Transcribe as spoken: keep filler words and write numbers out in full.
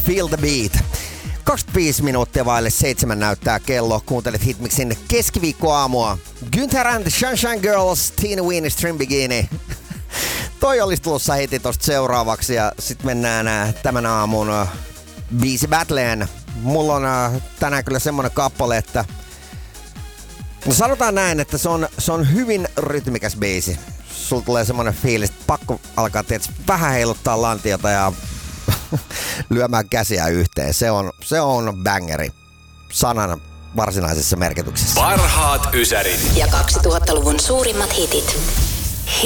Feel the Beat. kaksikymmentäviisi minuuttia vaille seitsemän näyttää kello. Kuuntelet Hitmixin keskiviikkoaamua. Günther and the Sunshine Girls, Teeny Weeny String Bikini. Toi olisi tulossa heti tosta seuraavaksi ja sit mennään äh, tämän aamun äh, biisi battleen. Mulla on äh, tänään kyllä semmonen kappale, että no sanotaan näin, että se on, se on hyvin rytmikäs biisi. Sulla tulee semmonen fiilis, että pakko alkaa tietysti vähän heiluttaa lantiota ja lyömään käsiä yhteen. Se on, se on bangeri sanan varsinaisessa merkityksessä. Parhaat ysärit ja kaksituhattaluvun suurimmat hitit.